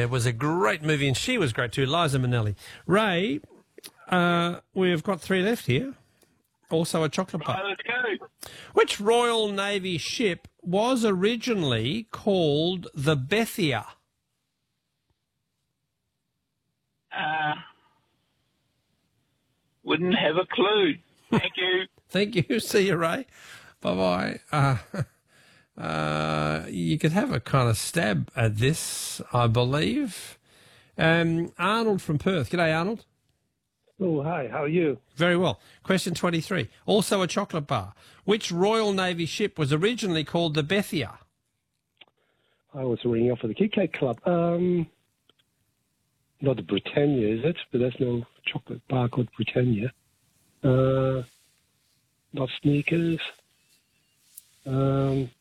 It was a great movie, and she was great too, Liza Minnelli. Ray, we've got 3 left here. Also a chocolate bar. Let's go. Which Royal Navy ship was originally called the Bethia? Wouldn't have a clue. Thank you. Thank you. See you, Ray. Bye-bye. You could have a kind of stab at this, I believe. Arnold from Perth. G'day, Arnold. Oh, hi. How are you? Very well. Question 23. Also a chocolate bar. Which Royal Navy ship was originally called the Bethia? I was ringing off for the Kit Kat Club. Not the Britannia, is it? But there's no chocolate bar called Britannia. Not Snickers. I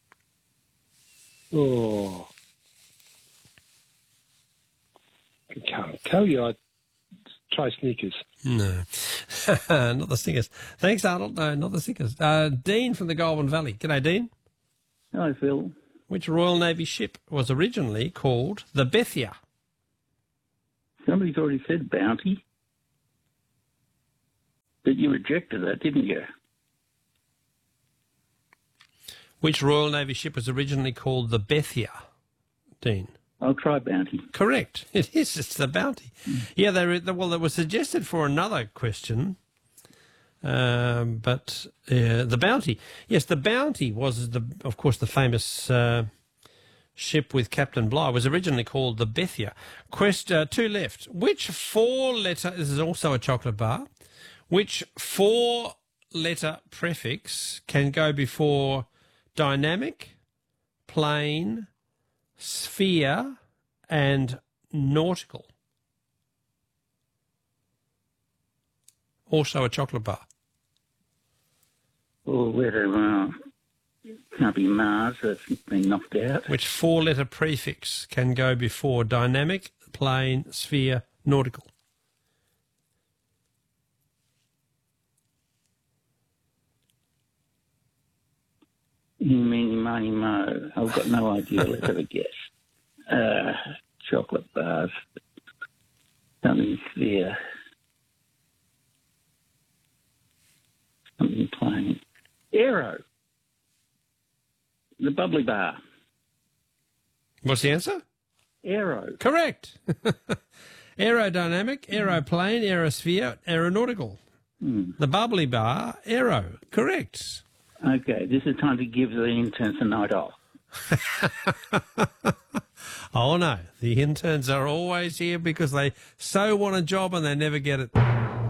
can't tell you. I'd try Snickers. No, not the Snickers. Thanks, Arnold. No, not the Snickers. Dean from the Goulburn Valley. G'day, Dean. Hello, Phil. Which Royal Navy ship was originally called the Bethia? Somebody's already said Bounty. But you rejected that, didn't you? Which Royal Navy ship was originally called the Bethia, Dean? I'll try Bounty. Correct. It is. It's the Bounty. Yeah, it was suggested for another question, but the Bounty. Yes, the Bounty was, of course, the famous ship with Captain Bligh was originally called the Bethia. 2 left. Which 4-letter, this is also a chocolate bar, which 4-letter prefix can go before dynamic, plane, sphere, and nautical? Also a chocolate bar. Or whether can't be Mars, that's been knocked out. Which 4-letter prefix can go before dynamic, plane, sphere, nautical? Meeny, miny, mo. I've got no idea. Let's have a guess. Chocolate bars. Something sphere. Something plain. Aero. The bubbly bar. What's the answer? Aero. Correct. Aerodynamic, aeroplane, aerosphere, aeronautical. The bubbly bar, aero. Correct. Okay, this is time to give the interns a night off. Oh, no. The interns are always here because they so want a job and they never get it.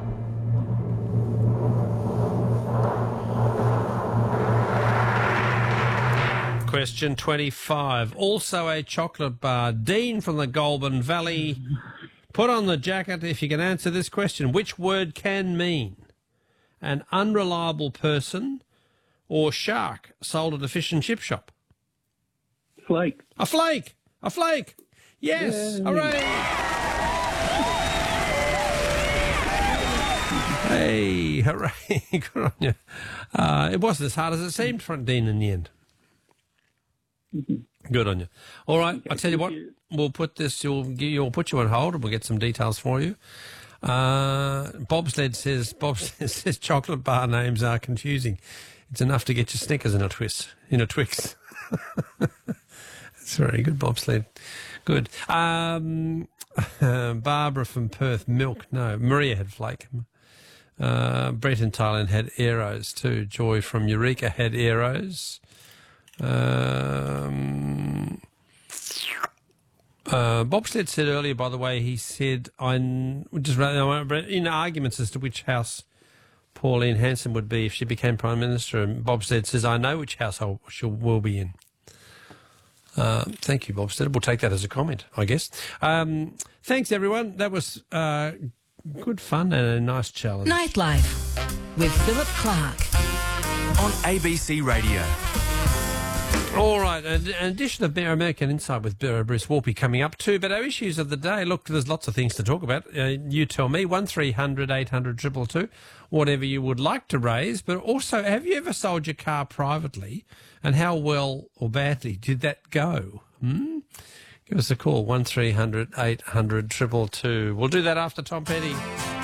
Question 25. Also a chocolate bar. Dean from the Goulburn Valley. Put on the jacket if you can answer this question. Which word can mean an unreliable person or shark sold at a fish and chip shop? Flake. A flake. A flake. Yes. Yay. Hooray. Hey, hooray. Good on you. It wasn't as hard as it seemed for Dean in the end. Good on you. All right, okay, I'll tell you what. We'll put this. You'll put you on hold, and we'll get some details for you. Bobsled says chocolate bar names are confusing. It's enough to get your Snickers in a Twix. That's very good, Bobsled. Good. Barbara from Perth, milk. No, Maria had flake. Brett in Thailand had arrows too. Joy from Eureka had arrows. Bobsled said earlier, by the way, he said, in arguments as to which house Pauline Hanson would be if she became Prime Minister, and Bobsled says, I know which household she will be in. Thank you, Bobsled. We'll take that as a comment, I guess. Thanks, everyone. That was good fun and a nice challenge. Nightlife with Philip Clark on ABC Radio. All right, an edition of American Insight with Bruce Warpy coming up too, but our issues of the day, look, there's lots of things to talk about. You tell me, 1300 800 222, whatever you would like to raise, but also, have you ever sold your car privately, and how well or badly did that go? Give us a call, 1300 800 222. We'll do that after Tom Petty.